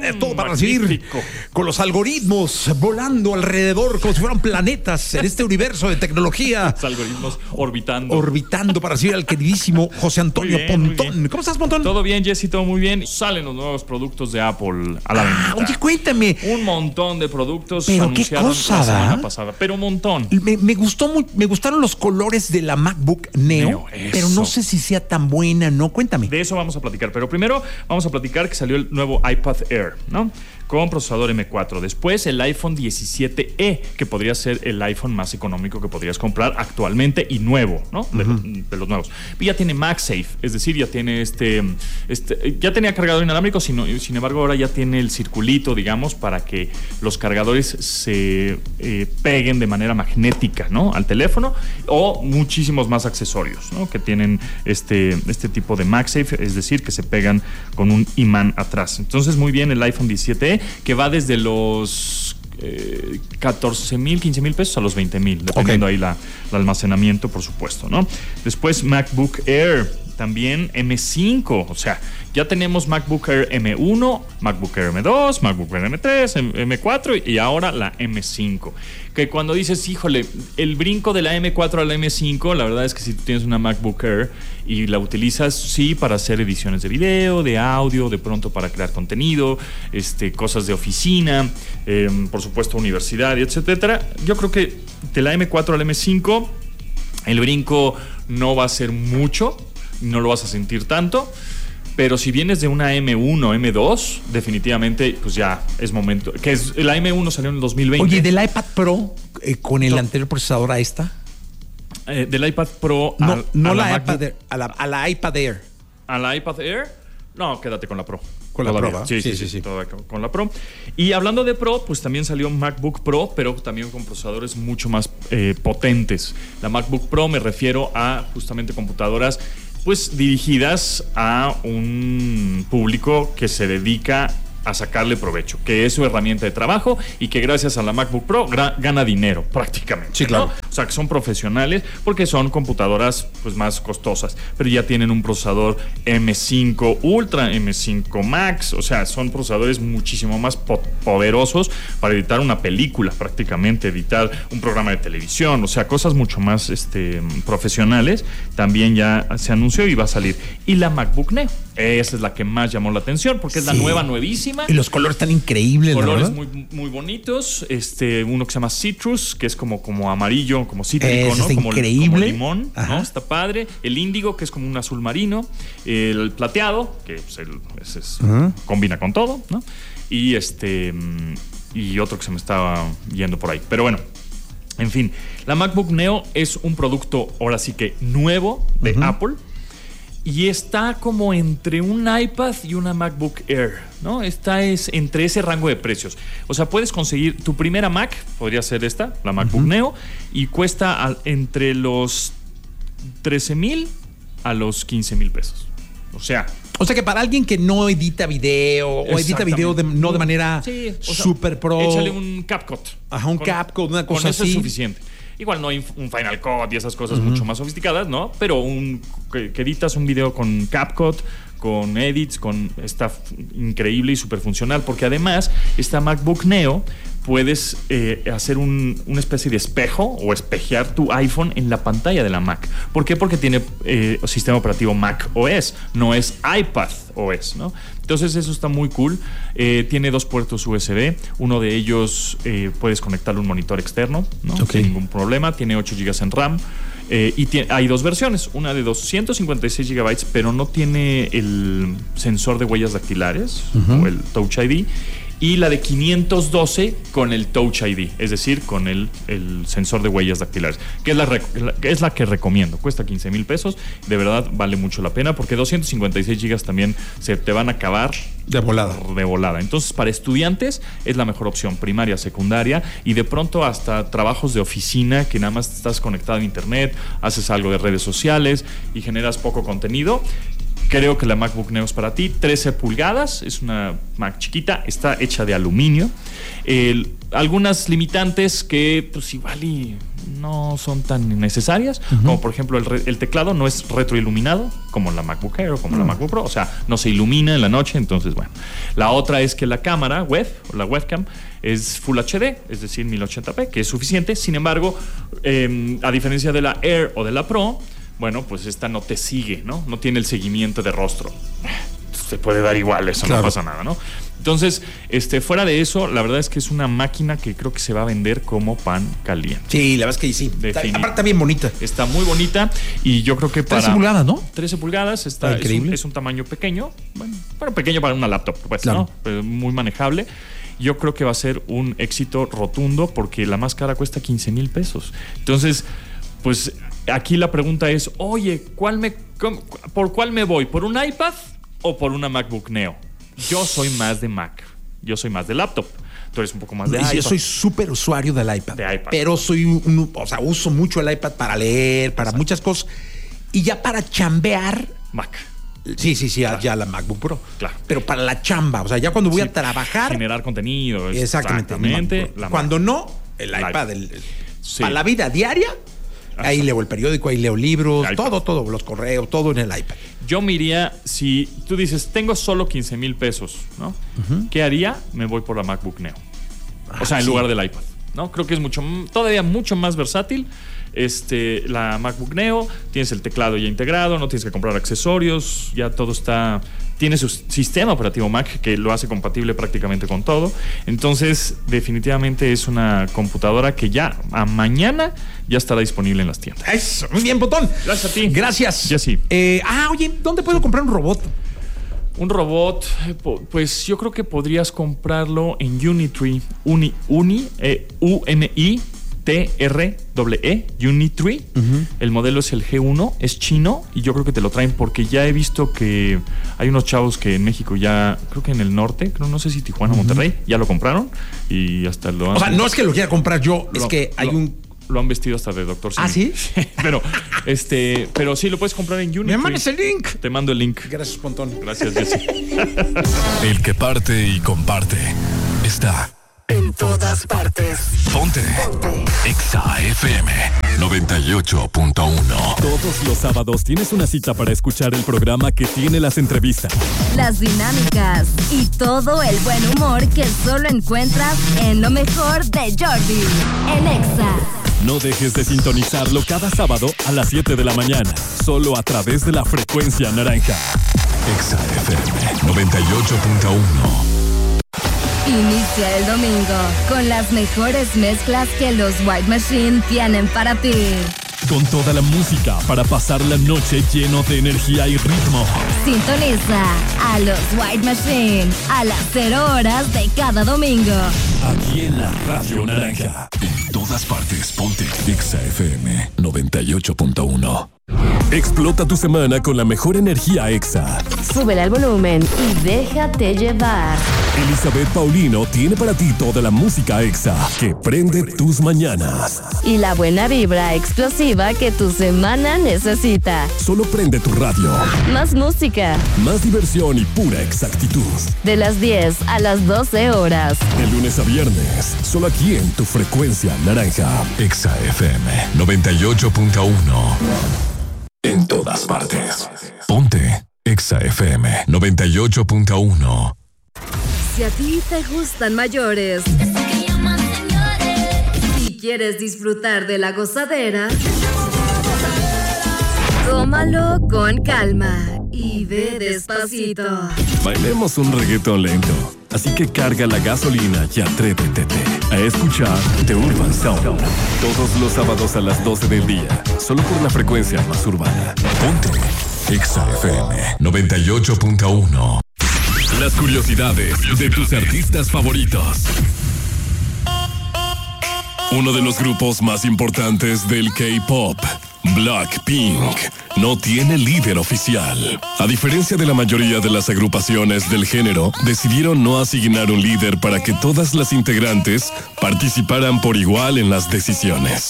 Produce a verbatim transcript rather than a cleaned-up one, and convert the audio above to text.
Mm, todo para recibir con los algoritmos volando alrededor como si fueran planetas en este universo de tecnología. Los algoritmos orbitando. Orbitando para recibir al queridísimo José Antonio bien, Pontón. ¿Cómo estás, Pontón? Todo bien, Jessy, todo muy bien. Salen los nuevos productos de Apple a la venta. Ah, oye, cuéntame. Un montón de productos Pero anunciaron qué cosa, la semana ¿da? pasada. Pero un montón. Me, me gustó muy, me gustaron los colores de la MacBook Neo, Neo, eso. pero no sé si sea tan buena, ¿no? Cuéntame. De eso vamos a platicar. Pero primero vamos a platicar que salió el nuevo iPad Air, ¿no? Con procesador eme cuatro. Después el iPhone diecisiete e, que podría ser el iPhone más económico que podrías comprar actualmente y nuevo, ¿no? De, uh-huh. de los nuevos. Y ya tiene MagSafe, es decir, ya tiene este, este ya tenía cargador inalámbrico, sino, sin embargo ahora ya tiene el circulito, digamos, para que los cargadores se eh, peguen de manera magnética, ¿no? Al teléfono, o muchísimos más accesorios, ¿no? Que tienen este, este tipo de MagSafe, es decir, que se pegan con un imán atrás. Entonces, muy bien el iPhone diecisiete e, que va desde los eh, catorce mil, quince mil pesos a los veinte mil, dependiendo okay. ahí la, el almacenamiento, por supuesto, ¿no? Después MacBook Air, también eme cinco, o sea, ya tenemos MacBook Air eme uno, MacBook Air eme dos, MacBook Air eme tres, eme cuatro y ahora la eme cinco. Que cuando dices, híjole, el brinco de la eme cuatro a la eme cinco, la verdad es que si tú tienes una MacBook Air y la utilizas, sí, para hacer ediciones de video, de audio, de pronto para crear contenido, este, cosas de oficina, eh, por supuesto universidad, etcétera. Yo creo que de la eme cuatro a la eme cinco, el brinco no va a ser mucho, no lo vas a sentir tanto. Pero si vienes de una eme uno, eme dos, definitivamente, pues ya es momento. Que es, la eme uno salió en el dos mil veinte. Oye, ¿del iPad Pro eh, con el no. anterior procesador a esta? Eh, del iPad Pro no, a, no a la, la iPad Air, a, la, a la iPad Air. ¿A la iPad Air? No, quédate con la Pro. Con la Todavía. Pro, ¿va? Sí, sí, sí, sí, sí. Todavía con la Pro. Y hablando de Pro, pues también salió MacBook Pro, pero también con procesadores mucho más eh, potentes. La MacBook Pro me refiero a justamente computadoras pues dirigidas a un público que se dedica a sacarle provecho, que es su herramienta de trabajo y que gracias a la MacBook Pro gra- gana dinero prácticamente. Sí, claro. ¿no? O sea, que son profesionales porque son computadoras pues más costosas, pero ya tienen un procesador eme cinco Ultra, eme cinco Max, o sea, son procesadores muchísimo más po- poderosos para editar una película prácticamente, editar un programa de televisión, o sea, cosas mucho más este, profesionales. También ya se anunció y va a salir. Y la MacBook Neo, esa es la que más llamó la atención porque es sí. la nueva, nuevísima. Y los colores están increíbles, colores ¿no? muy, muy bonitos. Este, uno que se llama Citrus, que es como, como amarillo, como cítrico, es ¿no? Como, increíble. como limón, Ajá. ¿no? Está padre. El índigo, que es como un azul marino. El plateado, que pues, el, ese es, uh-huh. combina con todo, ¿no? Y este y otro que se me estaba yendo por ahí. Pero bueno, en fin, la MacBook Neo es un producto, ahora sí que nuevo de uh-huh. Apple. Y está como entre un iPad y una MacBook Air, ¿no? Está es entre ese rango de precios. O sea, puedes conseguir tu primera Mac, podría ser esta, la MacBook uh-huh. Neo, y cuesta a, entre los trece mil a los quince mil pesos. O sea... O sea que para alguien que no edita video o edita video de, no de manera sí, super sea, pro... Échale un CapCut. Ajá, un con, CapCut, una cosa con eso así. Es suficiente. Igual no hay un Final Cut y esas cosas uh-huh. mucho más sofisticadas, ¿no? Pero un, que, que editas un video con CapCut, con edits, con está increíble y súper funcional, porque además esta MacBook Neo puedes eh, hacer un, una especie de espejo o espejear tu iPhone en la pantalla de la Mac. ¿Por qué? Porque tiene eh, sistema operativo Mac O S, no es iPad O S, ¿no? Entonces eso está muy cool. Eh, tiene dos puertos U S B. Uno de ellos eh, puedes conectarle un monitor externo, ¿no? Okay. Sin ningún problema. Tiene ocho gigas en RAM. Eh, y tiene, hay dos versiones. Una de doscientos cincuenta y seis gigabytes, pero no tiene el sensor de huellas dactilares uh-huh. o el Touch I D. Y la de quinientos doce con el Touch I D, es decir, con el, el sensor de huellas dactilares, que es la, la, es la que recomiendo. Cuesta quince mil pesos, de verdad vale mucho la pena, porque doscientos cincuenta y seis gigas también se te van a acabar de volada. De volada. Entonces, para estudiantes es la mejor opción, primaria, secundaria, y de pronto hasta trabajos de oficina, que nada más estás conectado a internet, haces algo de redes sociales y generas poco contenido. Creo que la MacBook Neo es para ti. trece pulgadas, es una Mac chiquita, está hecha de aluminio. El, algunas limitantes que pues igual y no son tan necesarias, uh-huh. como por ejemplo el, re, el teclado no es retroiluminado como la MacBook Air o como uh-huh. la MacBook Pro, o sea, no se ilumina en la noche, entonces bueno. La otra es que la cámara web o la webcam es Full H D, es decir, mil ochenta p, que es suficiente. Sin embargo, eh, a diferencia de la Air o de la Pro, bueno, pues esta no te sigue, ¿no? No tiene el seguimiento de rostro. Se puede dar igual, eso claro. no pasa nada, ¿no? Entonces, este, fuera de eso, la verdad es que es una máquina que creo que se va a vender como pan caliente. Sí, la verdad es que sí. Está, aparte está bien bonita. Está muy bonita y yo creo que para... trece pulgadas, ¿no? trece pulgadas, está, está increíble. Es un, es un tamaño pequeño, bueno, bueno, pequeño para una laptop, pues, claro. ¿no? Pero muy manejable. Yo creo que va a ser un éxito rotundo porque la más cara cuesta quince mil pesos. Entonces, pues aquí la pregunta es, oye, ¿cuál me, ¿por cuál me voy? ¿Por un iPad o por una MacBook Neo? Yo soy más de Mac. Yo soy más de laptop. Tú eres un poco más de iPad. Yo soy súper usuario del iPad. De iPad. Pero soy un, o sea, uso mucho el iPad para leer, para Exacto. muchas cosas. Y ya para chambear... Mac. Sí, sí, sí, claro. ya la MacBook Pro. Claro. Pero para la chamba, o sea, ya cuando voy sí, a trabajar... Generar contenido. Exactamente. exactamente la cuando no, el, el iPad. El, el, sí. Para la vida diaria... Ajá. Ahí leo el periódico, ahí leo libros, todo, todo, los correos, todo en el iPad. Yo me iría, si tú dices, tengo solo quince mil pesos, ¿no? Uh-huh. ¿Qué haría? Me voy por la MacBook Neo. Ah, o sea, en sí. lugar del iPad, ¿no? Creo que es mucho, todavía mucho más versátil. Este, la MacBook Neo, tienes el teclado ya integrado, no tienes que comprar accesorios, ya todo está... Tiene su sistema operativo Mac que lo hace compatible prácticamente con todo. Entonces, definitivamente es una computadora que ya a mañana ya estará disponible en las tiendas. Eso, muy bien, Botón. Gracias a ti. Gracias. Ya sí. Eh, ah, oye, ¿dónde puedo comprar un robot? Un robot, pues yo creo que podrías comprarlo en Unitree. Uni, Uni, eh, U M I T R E E, Unitree. Uh-huh. El modelo es el G uno, es chino y yo creo que te lo traen porque ya he visto que hay unos chavos que en México ya, creo que en el norte, creo, no sé si Tijuana o uh-huh. Monterrey, ya lo compraron y hasta lo han... O sea, no es que lo quiera comprar yo, lo, es que hay lo, un... Lo han vestido hasta de doctor Simi. ¿Ah, sí? pero, este, pero sí, lo puedes comprar en Unitree. Me mandas el link. Te mando el link. Gracias, Pontón. Gracias, Jessy. El que parte y comparte está en todas partes. Ponte. Ponte. Exa F M noventa y ocho punto uno. Todos los sábados tienes una cita para escuchar el programa que tiene las entrevistas, las dinámicas y todo el buen humor que solo encuentras en lo mejor de Jordi en Exa. No dejes de sintonizarlo cada sábado a las siete de la mañana, solo a través de la frecuencia naranja. Exa F M noventa y ocho punto uno. Inicia el domingo con las mejores mezclas que los White Machine tienen para ti. Con toda la música para pasar la noche lleno de energía y ritmo. Sintoniza a los White Machine a las cero horas de cada domingo. Aquí en la Radio Naranja. En todas partes, ponte Exa F M noventa y ocho punto uno. Explota tu semana con la mejor energía Exa. Súbele al volumen y déjate llevar. Elizabeth Paulino tiene para ti toda la música Exa que prende tus mañanas. Y la buena vibra explosiva que tu semana necesita. Solo prende tu radio. Más música. Más diversión y pura exactitud. De las diez a las doce horas. De lunes a viernes. Solo aquí en tu frecuencia naranja. Exa F M noventa y ocho punto uno. En todas partes. Ponte Exa F M noventa y ocho punto uno. Si a ti te gustan mayores, si quieres disfrutar de la gozadera, tómalo con calma y ve despacito. Bailemos un reggaetón lento, así que carga la gasolina y atrévete a escuchar The Urban Sound. Todos los sábados a las doce del día, solo por la frecuencia más urbana. Ponte Exa F M noventa y ocho punto uno. Las curiosidades de tus artistas favoritos. Uno de los grupos más importantes del K-pop, Blackpink, no tiene líder oficial. A diferencia de la mayoría de las agrupaciones del género, decidieron no asignar un líder para que todas las integrantes participaran por igual en las decisiones.